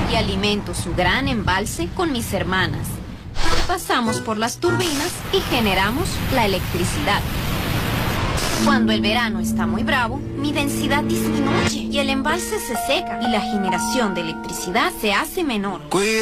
y alimento su gran embalse con mis hermanas. Pasamos por las turbinas y generamos la electricidad. Cuando el verano está muy bravo, mi densidad disminuye y el embalse se seca y la generación de electricidad se hace menor.